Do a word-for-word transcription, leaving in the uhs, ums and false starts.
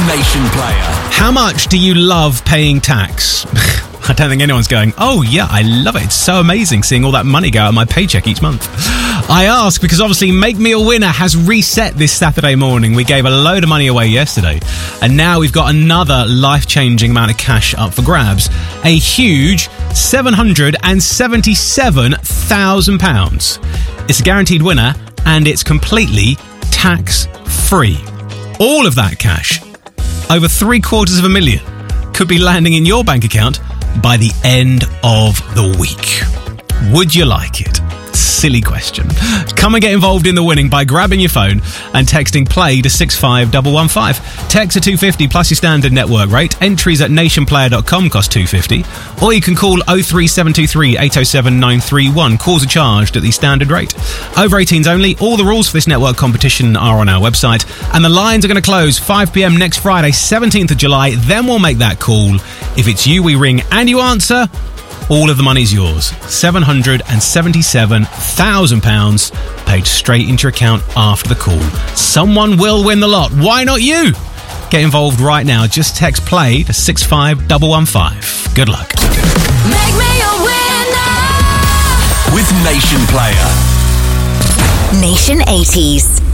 Nation Player. How much do you love paying tax? I don't think anyone's going, oh yeah, I love it. It's so amazing seeing all that money go out of my paycheck each month. I ask because obviously Make Me a Winner has reset this Saturday morning. We gave a load of money away yesterday, and now we've got another life-changing amount of cash up for grabs. A huge seven hundred seventy-seven thousand pounds. It's a guaranteed winner, and it's completely tax-free. All of that cash, over three quarters of a million, could be landing in your bank account by the end of the week. Would you like it? Silly question. Come and get involved in the winning by grabbing your phone and texting play to six five one one five. Text to two fifty plus your standard network rate. Entries at nation player dot com cost two fifty. Or you can call oh three seven two three eight oh seven nine three one. Calls are charged at the standard rate. Over eighteens only. All the rules for this network competition are on our website. And the lines are going to close five p.m. next Friday, seventeenth of July. Then we'll make that call. If it's you we ring and you answer, all of the money's yours. seven hundred seventy-seven thousand pounds paid straight into your account after the call. Someone will win the lot. Why not you? Get involved right now. Just text play to six five one one five. Good luck. Make me a winner with Nation Player. Nation eighties.